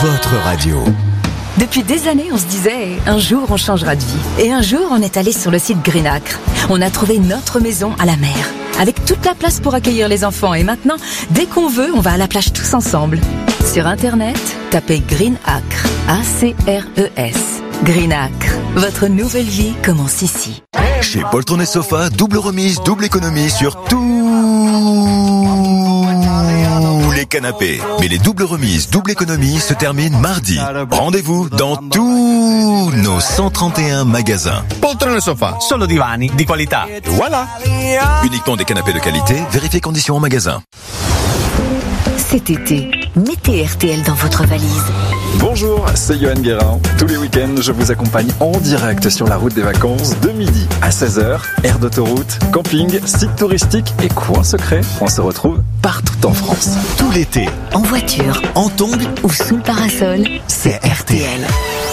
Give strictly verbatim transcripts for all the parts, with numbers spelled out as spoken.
votre radio. Depuis des années, on se disait, un jour on changera de vie. Et un jour, on est allé sur le site Greenacre. On a trouvé notre maison à la mer, avec toute la place pour accueillir les enfants. Et maintenant, dès qu'on veut, on va à la plage tous ensemble. Sur Internet, tapez Greenacre, A C R E S. Greenacre, votre nouvelle vie commence ici. Chez Poltron et Sofa, double remise, double économie sur tous les canapés. Mais les doubles remises, double économie se terminent mardi. Rendez-vous dans tous nos cent trente et un magasins. Poltron et Sofa, solo divani di qualità. Voilà. Uniquement des canapés de qualité, vérifiez conditions en magasin. Cet été, mettez R T L dans votre valise. Bonjour, c'est Johan Guérin. Tous les week-ends, je vous accompagne en direct sur la route des vacances de midi à seize heures. Aire d'autoroute, camping, site touristique et coin secret. On se retrouve partout en France. Tout l'été, En voiture en tongs, ou sous le parasol, c'est R T L.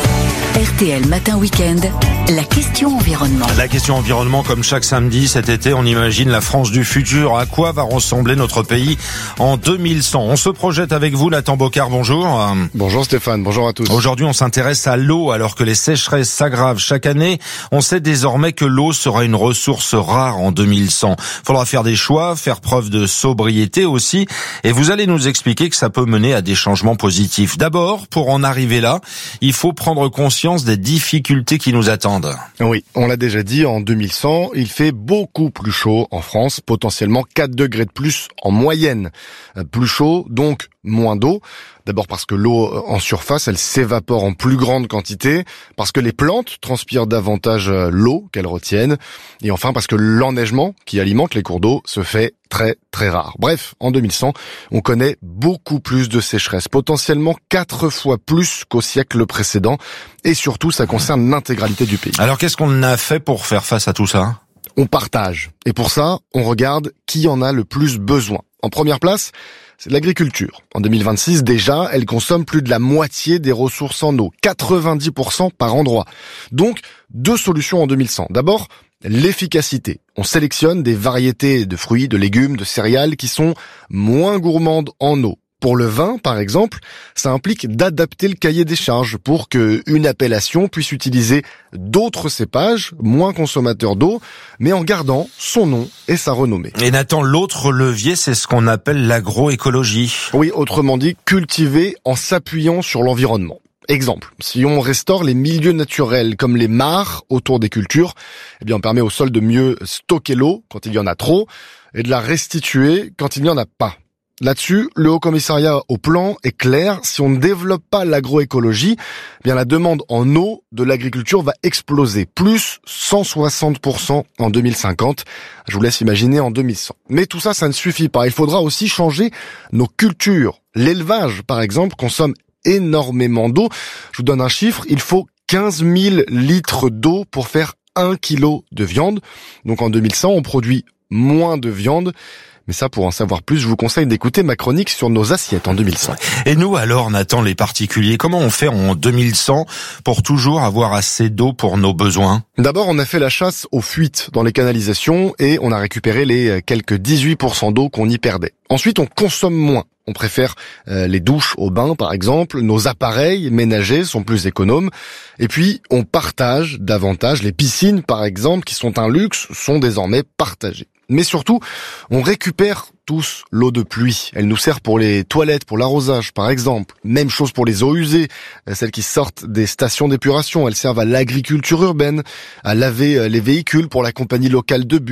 R T L Matin Week-end, la question environnement. La question environnement, comme chaque samedi cet été, on imagine la France du futur. À quoi va ressembler notre pays en deux mille cent? On se projette avec vous, Nathan Bocard, bonjour. Bonjour Stéphane, bonjour à tous. Aujourd'hui, on s'intéresse à l'eau. Alors que les sécheresses s'aggravent chaque année, on sait désormais que l'eau sera une ressource rare en deux mille cent. Faudra faire des choix, faire preuve de sobriété aussi. Et vous allez nous expliquer que ça peut mener à des changements positifs. D'abord, pour en arriver là, il faut prendre conscience des difficultés qui nous attendent. Oui, on l'a déjà dit, en deux mille cent, il fait beaucoup plus chaud en France, potentiellement quatre degrés de plus en moyenne. Plus chaud, donc moins d'eau. D'abord parce que l'eau en surface, elle s'évapore en plus grande quantité, parce que les plantes transpirent davantage l'eau qu'elles retiennent, et enfin parce que l'enneigement qui alimente les cours d'eau se fait très très rare. Bref, en deux mille cent, on connaît beaucoup plus de sécheresse, potentiellement quatre fois plus qu'au siècle précédent, et surtout ça concerne l'intégralité du pays. Alors qu'est-ce qu'on a fait pour faire face à tout ça ? On partage, et pour ça, on regarde qui en a le plus besoin. En première place, c'est l'agriculture. En deux mille vingt-six, déjà, elle consomme plus de la moitié des ressources en eau, quatre-vingt-dix pour cent par endroit. Donc, deux solutions en deux mille cent. D'abord, l'efficacité. On sélectionne des variétés de fruits, de légumes, de céréales qui sont moins gourmandes en eau. Pour le vin, par exemple, ça implique d'adapter le cahier des charges pour qu'une appellation puisse utiliser d'autres cépages, moins consommateurs d'eau, mais en gardant son nom et sa renommée. Et Nathan, l'autre levier, c'est ce qu'on appelle l'agroécologie. Oui, autrement dit, cultiver en s'appuyant sur l'environnement. Exemple, si on restaure les milieux naturels comme les mares autour des cultures, eh bien on permet au sol de mieux stocker l'eau quand il y en a trop et de la restituer quand il n'y en a pas. Là-dessus, le Haut Commissariat au plan est clair. Si on ne développe pas l'agroécologie, eh bien la demande en eau de l'agriculture va exploser, plus cent soixante pour cent en deux mille cinquante. Je vous laisse imaginer en deux mille cent. Mais tout ça, ça ne suffit pas. Il faudra aussi changer nos cultures. L'élevage, par exemple, consomme énormément d'eau. Je vous donne un chiffre. Il faut quinze mille litres d'eau pour faire un kilo de viande. Donc en deux mille cent, on produit moins de viande. Mais ça, pour en savoir plus, je vous conseille d'écouter ma chronique sur nos assiettes en deux mille cent. Et nous, alors, Nathan, les particuliers, comment on fait en deux mille cent pour toujours avoir assez d'eau pour nos besoins ? D'abord, on a fait la chasse aux fuites dans les canalisations et on a récupéré les quelques dix-huit pour cent d'eau qu'on y perdait. Ensuite, on consomme moins. On préfère euh, les douches au bain, par exemple. Nos appareils ménagers sont plus économes. Et puis, on partage davantage. Les piscines, par exemple, qui sont un luxe, sont désormais partagées. Mais surtout, on récupère tous l'eau de pluie. Elle nous sert pour les toilettes, pour l'arrosage, par exemple. Même chose pour les eaux usées, celles qui sortent des stations d'épuration. Elles servent à l'agriculture urbaine, à laver les véhicules pour la compagnie locale de bus.